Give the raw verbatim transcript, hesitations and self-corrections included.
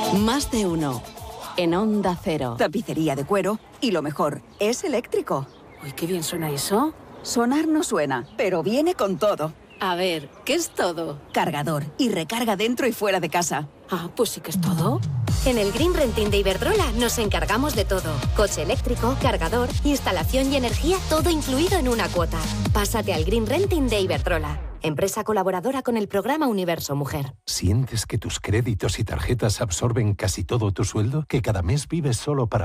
Más de uno. En Onda Cero. Tapicería de cuero. Y lo mejor, es eléctrico. Uy, qué bien suena eso. Sonar no suena, pero viene con todo. A ver, ¿qué es todo? Cargador y recarga dentro y fuera de casa. Ah, pues sí que es todo. En el Green Renting de Iberdrola nos encargamos de todo. Coche eléctrico, cargador, instalación y energía, todo incluido en una cuota. Pásate al Green Renting de Iberdrola, empresa colaboradora con el programa Universo Mujer. ¿Sientes que tus créditos y tarjetas absorben casi todo tu sueldo? ¿Que cada mes vives solo para